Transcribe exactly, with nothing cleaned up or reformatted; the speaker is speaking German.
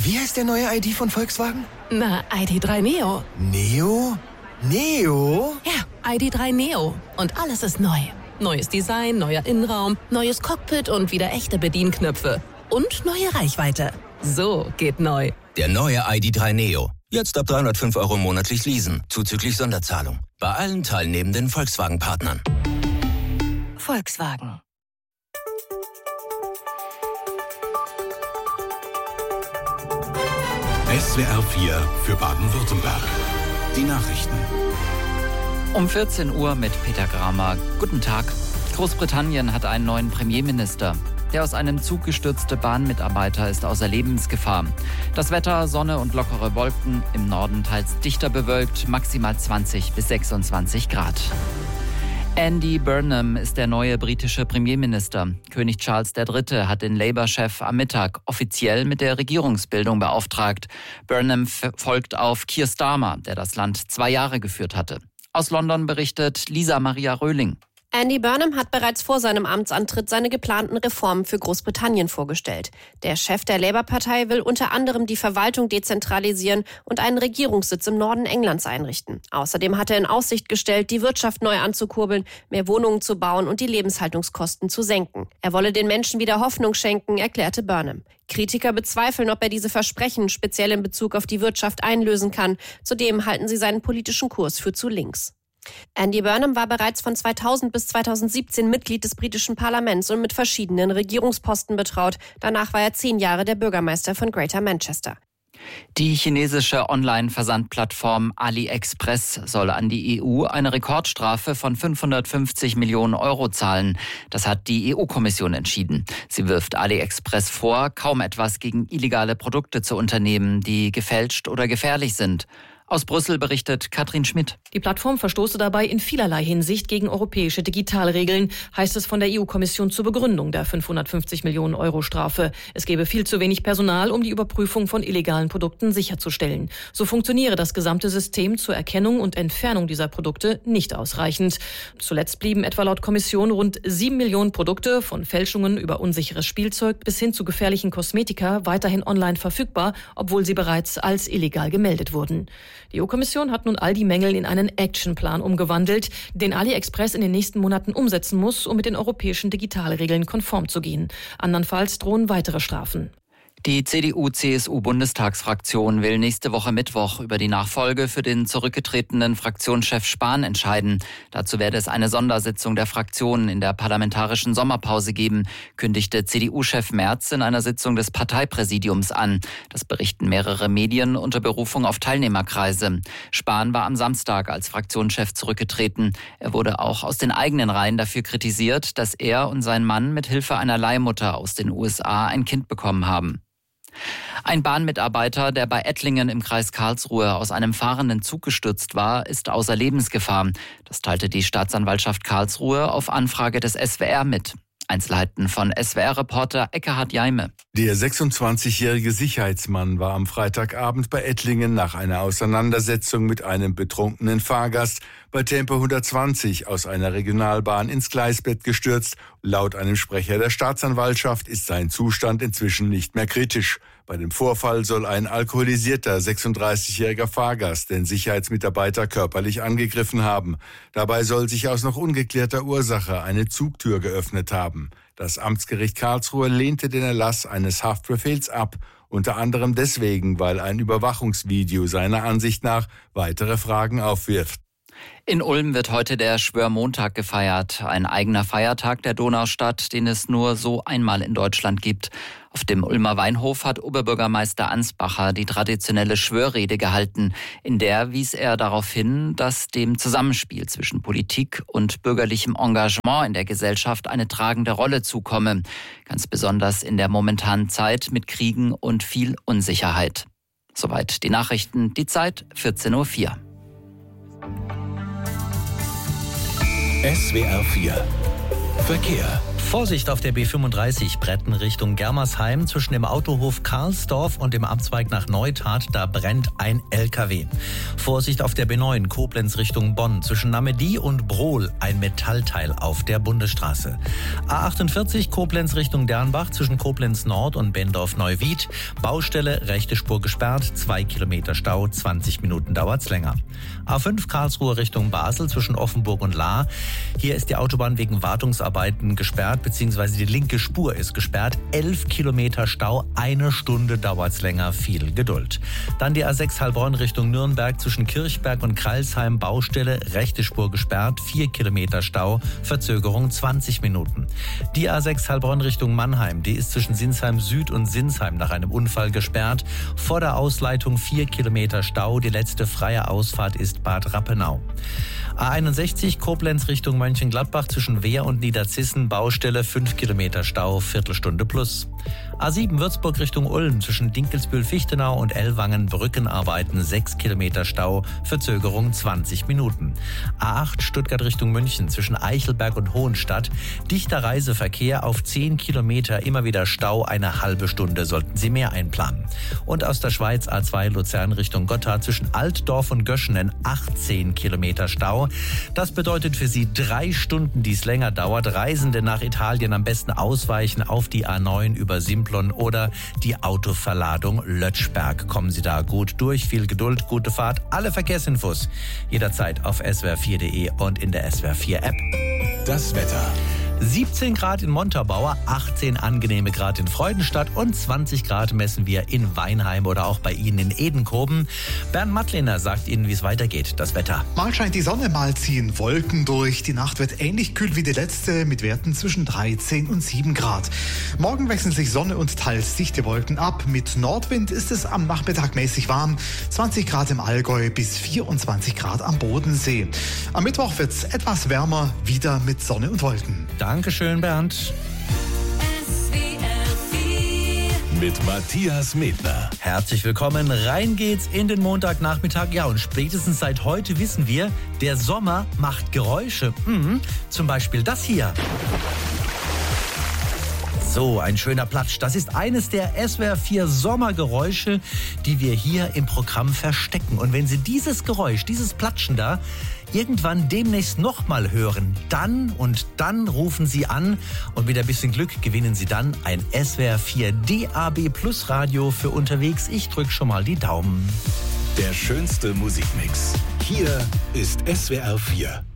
Wie heißt der neue I D von Volkswagen? Na, I D drei Neo. Neo? Neo? Ja, I D drei Neo. Und alles ist neu. Neues Design, neuer Innenraum, neues Cockpit und wieder echte Bedienknöpfe. Und neue Reichweite. So geht neu. Der neue I D drei Neo. Jetzt ab dreihundertfünf Euro monatlich leasen, zuzüglich Sonderzahlung. Bei allen teilnehmenden Volkswagen-Partnern. Volkswagen. S W R vier für Baden-Württemberg. Die Nachrichten. Um vierzehn Uhr mit Peter Gramer. Guten Tag. Großbritannien hat einen neuen Premierminister. Der aus einem Zug gestürzte Bahnmitarbeiter ist außer Lebensgefahr. Das Wetter, Sonne und lockere Wolken, im Norden teils dichter bewölkt, maximal zwanzig bis sechsundzwanzig Grad. Andy Burnham ist der neue britische Premierminister. König Charles der Dritte hat den Labour-Chef am Mittag offiziell mit der Regierungsbildung beauftragt. Burnham f- folgt auf Keir Starmer, der das Land zwei Jahre geführt hatte. Aus London berichtet Lisa Maria Röhling. Andy Burnham hat bereits vor seinem Amtsantritt seine geplanten Reformen für Großbritannien vorgestellt. Der Chef der Labour-Partei will unter anderem die Verwaltung dezentralisieren und einen Regierungssitz im Norden Englands einrichten. Außerdem hat er in Aussicht gestellt, die Wirtschaft neu anzukurbeln, mehr Wohnungen zu bauen und die Lebenshaltungskosten zu senken. Er wolle den Menschen wieder Hoffnung schenken, erklärte Burnham. Kritiker bezweifeln, ob er diese Versprechen speziell in Bezug auf die Wirtschaft einlösen kann. Zudem halten sie seinen politischen Kurs für zu links. Andy Burnham war bereits von zweitausend bis zweitausendsiebzehn Mitglied des britischen Parlaments und mit verschiedenen Regierungsposten betraut. Danach war er zehn Jahre der Bürgermeister von Greater Manchester. Die chinesische Online-Versandplattform AliExpress soll an die E U eine Rekordstrafe von fünfhundertfünfzig Millionen Euro zahlen. Das hat die E U-Kommission entschieden. Sie wirft AliExpress vor, kaum etwas gegen illegale Produkte zu unternehmen, die gefälscht oder gefährlich sind. Aus Brüssel berichtet Katrin Schmidt. Die Plattform verstoße dabei in vielerlei Hinsicht gegen europäische Digitalregeln, heißt es von der E U-Kommission zur Begründung der fünfhundertfünfzig Millionen Euro Strafe. Es gäbe viel zu wenig Personal, um die Überprüfung von illegalen Produkten sicherzustellen. So funktioniere das gesamte System zur Erkennung und Entfernung dieser Produkte nicht ausreichend. Zuletzt blieben etwa laut Kommission rund sieben Millionen Produkte, von Fälschungen über unsicheres Spielzeug bis hin zu gefährlichen Kosmetika, weiterhin online verfügbar, obwohl sie bereits als illegal gemeldet wurden. Die E U-Kommission hat nun all die Mängel in einen Actionplan umgewandelt, den AliExpress in den nächsten Monaten umsetzen muss, um mit den europäischen Digitalregeln konform zu gehen. Andernfalls drohen weitere Strafen. Die C D U-C S U-Bundestagsfraktion will nächste Woche Mittwoch über die Nachfolge für den zurückgetretenen Fraktionschef Spahn entscheiden. Dazu werde es eine Sondersitzung der Fraktion in der parlamentarischen Sommerpause geben, kündigte C D U-Chef Merz in einer Sitzung des Parteipräsidiums an. Das berichten mehrere Medien unter Berufung auf Teilnehmerkreise. Spahn war am Samstag als Fraktionschef zurückgetreten. Er wurde auch aus den eigenen Reihen dafür kritisiert, dass er und sein Mann mit Hilfe einer Leihmutter aus den U S A ein Kind bekommen haben. Ein Bahnmitarbeiter, der bei Ettlingen im Kreis Karlsruhe aus einem fahrenden Zug gestürzt war, ist außer Lebensgefahr. Das teilte die Staatsanwaltschaft Karlsruhe auf Anfrage des S W R mit. Einzelheiten von S W R-Reporter Ekkehard Jaime. Der sechsundzwanzigjährige Sicherheitsmann war am Freitagabend bei Ettlingen nach einer Auseinandersetzung mit einem betrunkenen Fahrgast bei Tempo hundertzwanzig aus einer Regionalbahn ins Gleisbett gestürzt. Laut einem Sprecher der Staatsanwaltschaft ist sein Zustand inzwischen nicht mehr kritisch. Bei dem Vorfall soll ein alkoholisierter sechsunddreißigjähriger Fahrgast den Sicherheitsmitarbeiter körperlich angegriffen haben. Dabei soll sich aus noch ungeklärter Ursache eine Zugtür geöffnet haben. Das Amtsgericht Karlsruhe lehnte den Erlass eines Haftbefehls ab, unter anderem deswegen, weil ein Überwachungsvideo seiner Ansicht nach weitere Fragen aufwirft. In Ulm wird heute der Schwörmontag gefeiert, ein eigener Feiertag der Donaustadt, den es nur so einmal in Deutschland gibt. Auf dem Ulmer Weinhof hat Oberbürgermeister Ansbacher die traditionelle Schwörrede gehalten. In der wies er darauf hin, dass dem Zusammenspiel zwischen Politik und bürgerlichem Engagement in der Gesellschaft eine tragende Rolle zukomme. Ganz besonders in der momentanen Zeit mit Kriegen und viel Unsicherheit. Soweit die Nachrichten, die Zeit vierzehn Uhr vier. S W R vier Verkehr. Vorsicht auf der B fünfunddreißig Bretten Richtung Germersheim zwischen dem Autohof Karlsdorf und dem Abzweig nach Neustadt, da brennt ein L K W. Vorsicht auf der B neun Koblenz Richtung Bonn zwischen Namedy und Brohl ein Metallteil auf der Bundesstraße. A achtundvierzig Koblenz Richtung Dernbach zwischen Koblenz Nord und Bendorf-Neuwied. Baustelle, rechte Spur gesperrt, zwei Kilometer Stau, zwanzig Minuten dauert's länger. A fünf Karlsruhe Richtung Basel zwischen Offenburg und Lahr. Hier ist die Autobahn wegen Wartungsarbeiten gesperrt, beziehungsweise die linke Spur ist gesperrt. Elf Kilometer Stau, eine Stunde dauert's länger, viel Geduld. Dann die A sechs Heilbronn Richtung Nürnberg zwischen Kirchberg und Kreilsheim, Baustelle, rechte Spur gesperrt, vier Kilometer Stau, Verzögerung zwanzig Minuten. Die A sechs Heilbronn Richtung Mannheim, die ist zwischen Sinsheim Süd und Sinsheim nach einem Unfall gesperrt. Vor der Ausleitung vier Kilometer Stau, die letzte freie Ausfahrt ist Bad Rappenau. A einundsechzig Koblenz Richtung Mönchengladbach zwischen Wehr und Niederzissen, Baustelle, fünf Kilometer Stau, Viertelstunde plus. A sieben Würzburg Richtung Ulm zwischen Dinkelsbühl-Fichtenau und Ellwangen, Brückenarbeiten, sechs Kilometer Stau, Verzögerung zwanzig Minuten. A acht Stuttgart Richtung München zwischen Eichelberg und Hohenstadt, dichter Reiseverkehr auf zehn Kilometer, immer wieder Stau, eine halbe Stunde sollten Sie mehr einplanen. Und aus der Schweiz A zwei Luzern Richtung Gotthard zwischen Altdorf und Göschenen, achtzehn Kilometer Stau. Das bedeutet für Sie drei Stunden, die es länger dauert. Reisende nach Italien am besten ausweichen auf die A neun über Simplon oder die Autoverladung Lötschberg. Kommen Sie da gut durch, viel Geduld, gute Fahrt. Alle Verkehrsinfos jederzeit auf S W R vier punkt de und in der S W R vier App. Das Wetter. siebzehn Grad in Montabaur, achtzehn angenehme Grad in Freudenstadt und zwanzig Grad messen wir in Weinheim oder auch bei Ihnen in Edenkoben. Bernd Mattliner sagt Ihnen, wie es weitergeht, das Wetter. Mal scheint die Sonne, mal ziehen Wolken durch. Die Nacht wird ähnlich kühl wie die letzte mit Werten zwischen dreizehn und sieben Grad. Morgen wechseln sich Sonne und teils dichte Wolken ab. Mit Nordwind ist es am Nachmittag mäßig warm. zwanzig Grad im Allgäu bis vierundzwanzig Grad am Bodensee. Am Mittwoch wird es etwas wärmer, wieder mit Sonne und Wolken. Dankeschön, Bernd. Mit Matthias Medner. Herzlich willkommen. Rein geht's in den Montagnachmittag. Ja, und spätestens seit heute wissen wir, der Sommer macht Geräusche. Mhm. Zum Beispiel das hier. So, ein schöner Platsch. Das ist eines der S W R vier Sommergeräusche, die wir hier im Programm verstecken. Und wenn Sie dieses Geräusch, dieses Platschen da, irgendwann demnächst nochmal hören, dann und dann rufen Sie an und mit ein bisschen Glück gewinnen Sie dann ein S W R vier D A B Plus Radio für unterwegs. Ich drücke schon mal die Daumen. Der schönste Musikmix. Hier ist S W R vier.